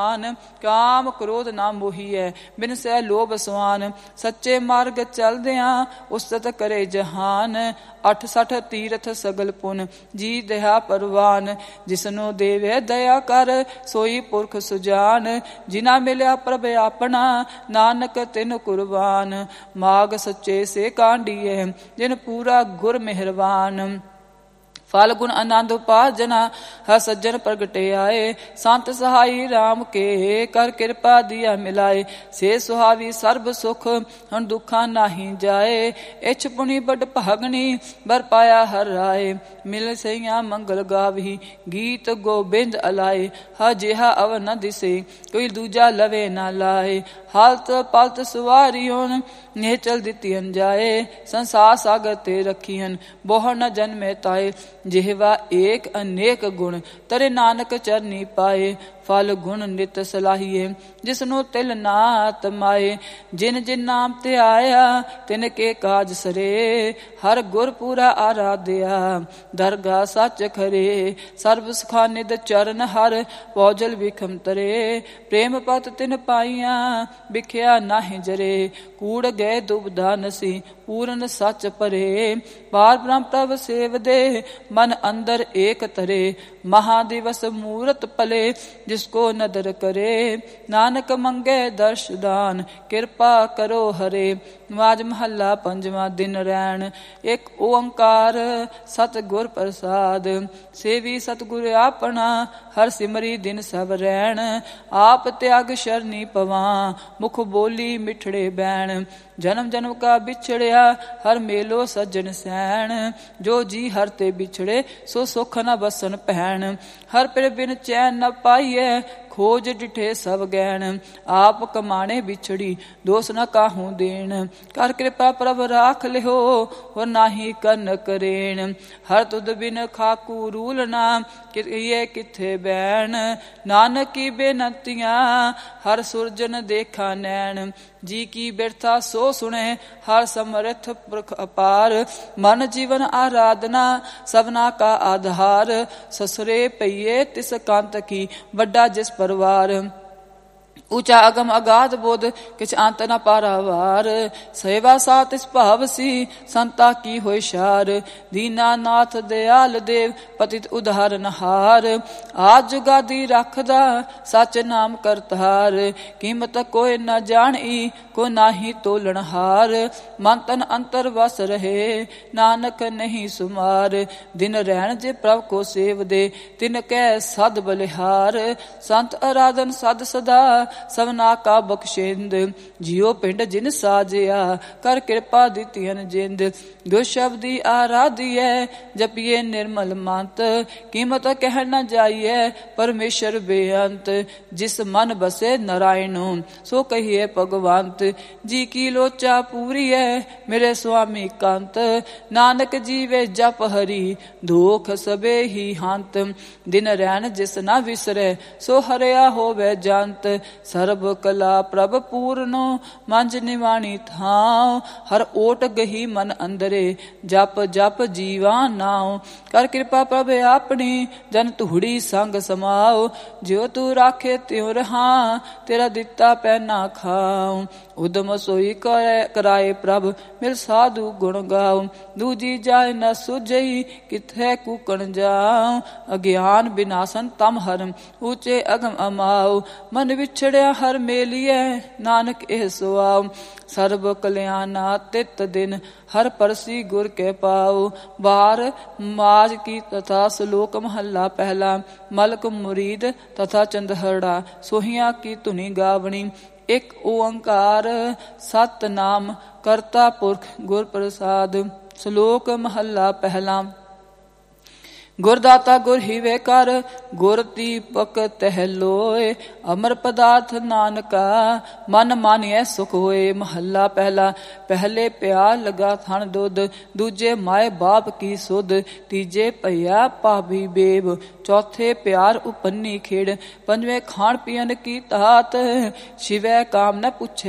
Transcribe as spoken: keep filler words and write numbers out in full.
ਕਾਮ ਕ੍ਰੋਧ ਨਾ ਮੋਹੀਐ, ਬਿਨ ਸਹਿ ਲੋਭ ਸਵਾਨ। ਸੱਚੇ ਮਾਰਗ ਚਲਦਿਆਂ ਉਸਤਤ ਕਰੇ ਜਹਾਨ। ਅਠ ਸਠ ਤੀਰਥ ਸਗਲ ਪੁਨ, ਜੀ ਦਇਆ ਪਰਵਾਨ। ਜਿਸਨੂੰ ਦੇਵੇ ਦਇਆ ਕਰ, ਸੋਈ ਪੁਰਖ ਸੁਜਾਨ। ਜਿਨਾ ਮਿਲਿਆ ਪ੍ਰਭ ਆਪਣਾ, ਨਾਨਕ ਤਿਨ ਕੁਰਬਾਨ। ਮਾਗ ਸੱਚੇ ਸੇ ਕਾਂਡੀਐ, ਜਿਨ ਪੂਰਾ ਗੁਰ ਮਿਹਰਬਾਨ। ਫਲ ਗੁਣ ਆਨੰਦ ਉਪਾਜਨਾ, ਹਰ ਸੱਜਣ ਪ੍ਰਗਟੇ ਆਏ। ਸੰਤ ਸਹਾਈ ਰਾਮ ਕੇ, ਕਰ ਕਿਰਪਾ ਦੀਆ ਮਿਲਾਏ। ਸੇ ਸੁਹਾਵੀ ਸਰਬ ਸੁਖ, ਹੁਣ ਦੁੱਖਾਂ ਨਾਹੀ ਜਾਏ। ਇਛ ਪੁਣੀ ਬੜ ਭਾਗਣੀ, ਬਰ ਪਾਇਆ ਹਰ ਰਾਏ। ਮਿਲ ਸਈਆਂ ਮੰਗਲ ਗਾਵੀ, ਗੀਤ ਗੋਬਿੰਦ ਅਲਾਏ। ਹਾ ਜਿਹਾ ਅਵ ਨ ਦਿਸੇ, ਕੋਈ ਦੂਜਾ ਲਵੇ ਨਾ ਲਾਏ। ਹਾਲਤ ਪਲਤ ਸੁਵਾਰੀ ਹੁਣ, ਨਿਹਚਲ ਦਿੱਤੀ ਅੰਜਾਏ। ਸੰਸਾਰ ਸਾਗਰ ਤੇ ਰੱਖੀਹਨ, ਬਹੁ ਨ ਜਨਮੇ ਤਾਏ। ਜਿਹਵਾ ਏਕ ਅਨੇਕ ਗੁਣ, ਤਰੇ ਨਾਨਕ ਚਰਨੀ ਪਾਏ। ਫਲ ਗੁਣ ਨਿਤ ਸਲਾਹੀਏ, ਜਿਸਨੂੰ ਤਿਲ ਨਾ ਤਮਾਏ। ਜਿਨ ਜਿਨ ਨਾਮ ਤੇ ਆਇਆ, ਤਿਨ ਕੇ ਕਾਜ ਸਰੇ। ਹਰ ਗੁਰ ਪੂਰਾ ਆਰਾਧਿਆ, ਦਰਗਾ ਸੱਚ ਖਰੇ। ਸਰਬ ਸੁਖਾ ਨਿਦ ਚਰਨ ਹਰ, ਪੌਜਲ ਵਿਖਮ ਤਰੇ। ਪ੍ਰੇਮ ਪਤ ਤਿਨ ਪਾਈਆਂ, ਵਿਖਿਆ ਨਾਹੀ ਜਰੇ। ਕੂੜ ਗਏ ਦੁਬਦਾ ਨਸੀ, ਪੂਰਨ ਸੱਚ ਭਰੇ। ਪਾਰ ਬ੍ਰਹਮ ਪ੍ਰਭ ਸੇਵਦੇ, ਮਨ ਅੰਦਰ ਏਕ ਤਰੇ। ਮਹਾਦਿਵਸ ਮੂਰਤ ਪਲੇ, ਜਿਸਕੋ ਨਦਰ ਕਰੇ। ਨਾਨਕ ਮੰਗੇ ਦਰਸ਼ ਦਾਨ, ਕਿਰਪਾ ਕਰੋ ਹਰੇ। ਮਾਜ ਮਹੱਲਾ ਪੰਜਵਾਂ। ਦਿਨ ਰੈਣ ਇੱਕ ਓੰਕਾਰ, ਸਤ ਗੁਰ ਪ੍ਰਸਾਦ। ਸੇਵੀ ਸਤਿਗੁਰ ਆਪਣਾ, ਹਰ ਸਿਮਰੀ ਦਿਨ ਸਭ ਰਹਿਣ। ਆਪ ਤਿਆਗ ਸ਼ਰਨੀ ਪਵਾਂ, ਮੁਖ ਬੋਲੀ ਮਿਠੜੇ ਬੈਣ। ਜਨਮ ਜਨਮ ਕਾ ਵਿਛੜਿਆ, ਹਰ ਮੇਲੋ ਸੱਜਣ ਸੈਣ। ਜੋ ਜੀ ਹਰ ਤੇ ਵਿਛੜੇ, ਸੋ ਸੁਖ ਨ ਬਸਨ ਭੈਣ। ਹਰ ਪਿਰ ਬਿਨ ਚੈਨ ਨ ਪਾਈਐ, ਖੋਜ ਡਿਠੇ ਸਭ ਗੈਣ। ਆਪ ਕਮਾਣੇ ਵਿਛੜੀ, ਦੋਸ ਨ ਕਾਹੂ ਦੇਣ। ਕਰ ਕਿਰਪਾ ਪ੍ਰਭ ਰਾਖ ਲਿਓ, ਹੋਰ ਨਾਹੀ ਕਰਨ ਕਰੇਣ। ਹਰ ਤੁਧ ਬਿਨ ਖਾਕੂ ਰੂਲ ਨਾ, ਕਿਏ ਕਿੱਥੇ ਬੈਣ। ਨਾਨਕ ਕੀ ਬੇਨੰਤੀਆਂ, ਹਰ ਸੁਰਜਨ ਦੇਖਾ ਨੈਣ। ਜੀ ਕੀ ਬਿਰਥਾ ਸੋ ਸੁਣੇ, ਹਰ ਸਮਰਥ ਪੁਰਖ ਅਪਾਰ। ਮਨ ਜੀਵਨ ਆਰਾਧਨਾ, ਸਭਨਾ ਕਾ ਆਧਾਰ। ਸਸੁਰੇ ਪਈਏ ਤਿਸ ਕੰਤ ਕੀ, ਵੱਡਾ ਜਿਸ ਪਰਵਾਰ। ਊਚਾ ਅਗਮ ਅਗਾਧ ਬੋਧ, ਕਿਛ ਅੰਤ ਨ ਪਾਰਾਵਾਰ। ਸੇਵਾ ਸਾ ਤਿਸ ਭਾਵ ਸੀ, ਸੰਤਾ ਕੀ ਹੋਇ ਸ਼ਾਰ। ਦੀਨਾ ਨਾਥ ਦਿਆਲ ਦੇਵ, ਪਤਿਤ ਉਦਾਹਰਨ ਹਾਰ। ਆਦ ਜੁਗਾਦੀ ਰੱਖਦਾ, ਸੱਚ ਨਾਮ ਕਰਤਾਰ। ਕੀਮਤ ਕੋਈ ਨ ਜਾਣੀ, ਕੋ ਨਾਹੀ ਤੋਲਣ ਹਾਰ। ਮਨ ਤਨ ਅੰਤਰ ਵਸ ਰਹੇ, ਨਾਨਕ ਨਹੀਂ ਸੁਮਾਰ। ਦਿਨ ਰਹਿਣ ਜੇ ਪ੍ਰਭ ਕੋ ਸੇਵਦੇ, ਤਿਨ ਕੈ ਸਦ ਬਲਿਹਾਰ। ਸੰਤ ਅਰਾਧਨ ਸਦ ਸਦਾ, ਸਭਨਾ ਕਾ ਬਖਸ਼ਿੰਦ। ਜਿਉ ਪਿੰਡ ਜਿਨ ਸਾਜਿਆ, ਕਰ ਕਿਰਪਾ ਦਿੱਤੀਆਂ ਜਿੰਦ। ਦੋ ਸ਼ਬਦੀ ਆਰਾਧੀਐ, ਜਪੀਏ ਨਿਰਮਲ ਮੰਤ। ਕੀਮਤ ਕਹਿ ਨ ਜਾਈਐ, ਪਰਮੇਸ਼ਰ ਬੇਅੰਤ। ਜਿਸ ਮਨ ਬਸੇ ਨਾਰਾਇਣੁ, ਸੋ ਕਹੀਏ ਭਗਵੰਤ। ਜੀ ਕੀ ਲੋਚਾ ਪੂਰੀ ਹੈ, ਮੇਰੇ ਸੁਆਮੀ ਕੰਤ। ਨਾਨਕ ਜੀਵੇ ਜਪ ਹਰੀ, ਦੋਖ ਸਬੇ ਹੀ ਹੰਤ। ਦਿਨ ਰਹਿਣ ਜਿਸ ਨਾ ਵਿਸਰੈ, ਸੋ ਹਰਿਆ ਹੋਵੇ ਜੰਤ। ਸਰਬ ਕਲਾ ਪ੍ਰਭ ਪੂਰਨੋ, ਮੰਜ ਨਿਵਾਣੀ ਥਾਉ। ਹਰ ਓਟ ਗਹੀ ਮਨ ਅੰਦਰੇ, ਜਪ ਜਪ ਜੀਵਾ ਨਾਉ। ਕਰ ਕਿਰਪਾ ਪ੍ਰਭ ਆਪਣੀ, ਜਨ ਧੂੜੀ ਸੰਗ ਸਮਾਉ। ਜਿਉ ਤੂੰ ਰਾਖੇ ਤਿਉ ਰਹਾ, ਤੇਰਾ ਦਿੱਤਾ ਪੈਨਾ ਖਾਉ। ਉਦਮ ਸੋਈ ਕਰਾਏ ਪ੍ਰਭ, ਮਿਲ ਸਾਧੂ ਗੁਣ ਗਾਉ। ਦੂਜੀ ਜਾਏ ਨ ਸੁਝਈ, ਕਿਥੇ ਕੂਕਣ ਜਾਉ। ਅਗਿਆਨ ਬਿਨਾਸਨ ਤਮ ਹਰਮ, ਊਚੇ ਅਗਮ ਅਮਾਉ। ਮਨ ਵਿਛੜਿਆ ਹਰ ਮੇਲੀਐ, ਨਾਨਕ ਇਹ ਸੁਆਉ। ਸਰਬ ਕਲਿਆਣਾ ਤਿਤ ਦਿਨ, ਹਰ ਪਰਸੀ ਗੁਰ ਕੇ ਪਾਉ। ਬਾਰ ਮਾਜ ਕੀ ਤਥਾ ਸਲੋਕ ਮਹੱਲਾ ਪਹਿਲਾ। ਮਲਕ ਮੁਰੀਦ ਤਥਾ ਚੰਦਹੜਾ, ਸੋਹੀਆਂ ਕੀ ਧੁਨੀ ਗਾਵਣੀ। ਇੱਕ ਓੰਕਾਰ ਸਤਿਨਾਮ, ਕਰਤਾ ਪੁਰਖ ਗੁਰ ਪ੍ਰਸਾਦ। ਸਲੋਕ ਮਹੱਲਾ ਪਹਿਲਾ। ਗੁਰ ਦਾਤਾ ਗੁਰ ਹੀਵੇ ਕਰ, ਗੁਰ ਦੀਪਕ ਤਹਿ ਲੋਏ। ਅਮਰ ਪਦਾਰਥ ਨਾਨਕਾ, ਮਨ ਮਾਨਿਐ ਸੁਖ ਹੋਏ। ਮਹੱਲਾ ਪਹਿਲਾ। ਪਹਿਲੇ ਪਿਆਰ ਲਗਾ ਥਣ ਦੁੱਧ, ਦੂਜੇ ਮਾਏ ਬਾਪ ਕੀ ਸੁਧ। ਤੀਜੇ ਭਈਆ ਭਾਬੀ ਬੇਬ, ਚੌਥੇ ਪਿਆਰ ਉਪੰਨੀ ਖੇੜ। ਪੰਜਵੇਂ ਖਾਣ ਪੀਣ ਕੀ ਤਾਤ, ਛਿਵੈ ਕਾਮ ਨ ਪੁੱਛੇ